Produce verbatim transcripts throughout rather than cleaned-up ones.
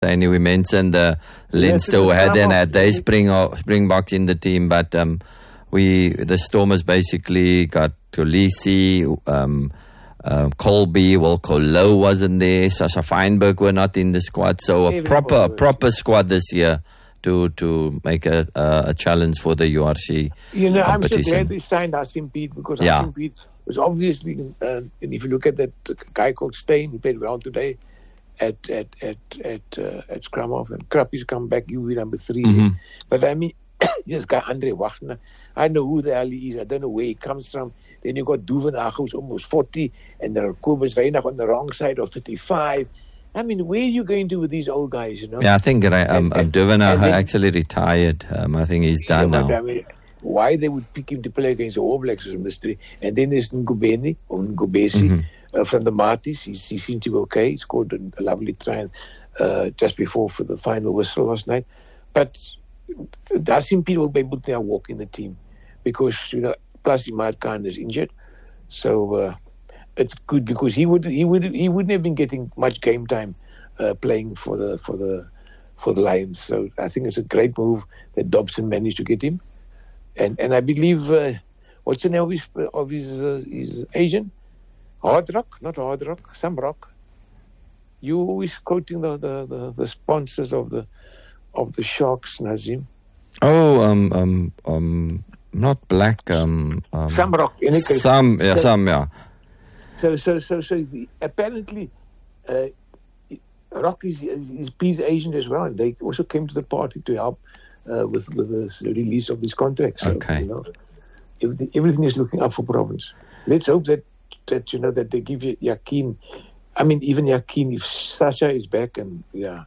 And we mentioned uh, Leinster who hadn't had their spring Springboks in the team, but um, we the Stormers basically got Tolisi, um, uh, Colby, Wilco Lowe wasn't there, Sasha Feinberg were not in the squad, so a proper proper squad this year to to make a uh, a challenge for the U R C You know, competition. I'm so glad they signed Asim Pete because Yeah. Asim Pete was obviously, uh, and if you look at that guy called Steyn, he played well today. At at at at uh, at scrum off, and Krappie's come back. You be number three, Mm-hmm. but I mean, this guy Andre Wagner. I know who the hell he is. I don't know where he comes from. Then you got Duvenage, who's almost forty, and there are Kobus Reinach on the wrong side of thirty-five. I mean, where are you going to with these old guys? You know? Yeah, I think um, And- um, and- Duvenage and then- actually retired. Um, I think he's done Yeah, but now. I mean, why they would pick him to play against the All Blacks is a mystery. And then there's Ngubeni or Ngubesi Mhm. uh, from the Marties. He, he seemed to be okay. He scored a, a lovely try uh, just before for the final whistle last night. But Asim Pete will be able to now walk in the team because, you know, plus Imad Khan is injured. So uh, it's good because he would he would he wouldn't have been getting much game time uh, playing for the for the for the Lions. So I think it's a great move that Dobson managed to get him. And and I believe uh, what's the name of his of his, uh, his Asian? Hard Rock, not Hard Rock, some rock. You always quoting the, the, the, the sponsors of the of the Sharks, Nazim. Oh, um, um, um, not black. Um, um, Some rock. In any case. Some, yeah, So- some, yeah. So so so so the, apparently, uh, Rock is is P's agent as well, and they also came to the party to help uh, with with the release of this contract. So, Okay. you know, everything, everything is looking up for Province. Let's hope that that you know that they give you Yakin. I mean, even Yakin, if Sasha is back, and yeah,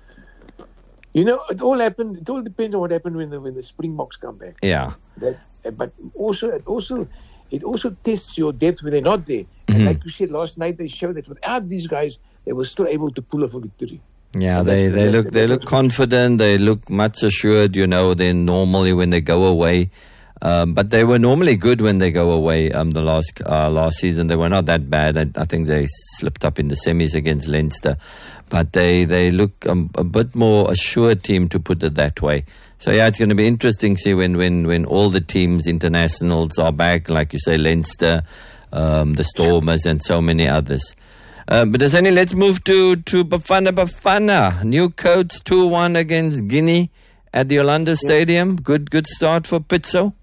you know, it all happened. It all depends on what happened when the when the Springboks come back. Yeah. That, but also, it also, it also tests your depth when they're not there. Mhm. And like you said last night, they showed that without these guys, they were still able to pull off a victory. Yeah, And they, that- they that- look that they was look good. confident. They look much assured, you know, than normally when they go away. Um, but they were normally good when they go away. Um, the last uh, last season they were not that bad. I, I think they slipped up in the semis against Leinster, but they they look um, a bit more assured team, to put it that way. So yeah, it's going to be interesting to see when when when all the teams internationals are back, like you say, Leinster, um, the Stormers, and so many others. Uh, but Asani, let's move to, to Bafana Bafana. New coach two one against Guinea at the Orlando Stadium. Good good start for Pizzo.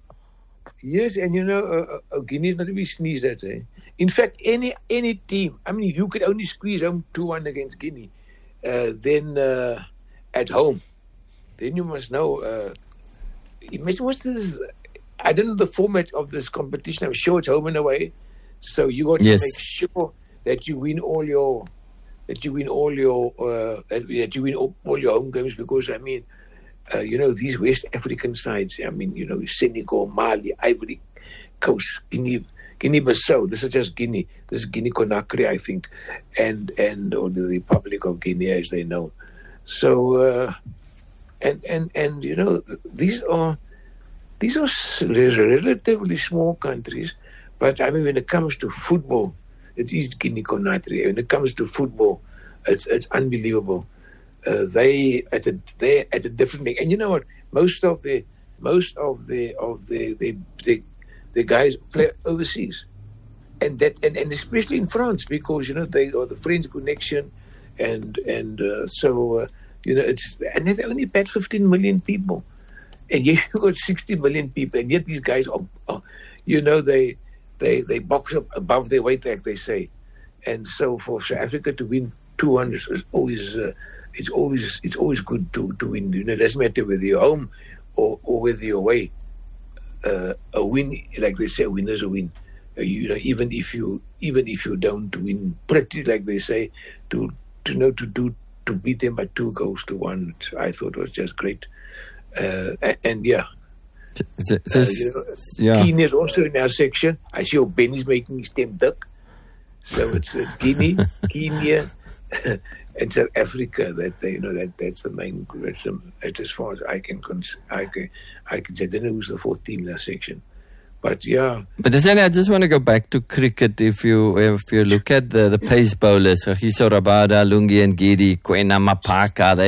Yes, and you know, uh, uh, Guinea is not to be sneezed at. Eh? In fact, any any team, I mean, you could only squeeze home two one against Guinea. Uh, then uh, at home, then you must know. Uh, imagine what's this? I don't know the format of this competition. I'm sure it's home and away. So you got Yes. to make sure that you win all your that you win all your uh, that that you win all, all your home games, because I mean, uh, you know, these West African sides. I mean, you know, Senegal, Mali, Ivory Coast, Guinea, Guinea-Bissau. This is just Guinea. This is Guinea-Conakry, I think, and and or the Republic of Guinea, as they know. So, uh, and and and you know, these are these are s- relatively small countries, but I mean, when it comes to football, it is Guinea-Conakry. When it comes to football, it's it's unbelievable. Uh, they at a they at a different league. And you know what? Most of the most of the of the the the, the guys play overseas, and that and, and especially in France, because you know they are the French connection, and and uh, so uh, you know it's and they only bat fifteen million people, and yet you got sixty million people, and yet these guys are, are you know they they they box up above their weight, like they say, and so for South Africa to win two hundred is always. Uh, It's always it's always good to, to win. You know, it doesn't matter whether you're home or, or whether you're away. Uh, a win, like they say, a win is a win. Uh, you know, even if you even if you don't win pretty, like they say, to to know to do to beat them by two goals to one, which I thought was just great. Uh, and, and yeah, Th- uh, this- you know, yeah. Kenya is also in our section. I see your Benny's making his stem duck. So it's, it's Guinea, Kenya. And South Africa, that they, you know, that that's the main. That's, the, that's as far as I can, cons- I can, I can say. I don't know who's the fourth team in that section, But yeah. But Desani, I just want to go back to cricket. If you if you look at the, the pace bowlers, Kagiso Rabada, Lungi and Giri, Kwena Mapaka,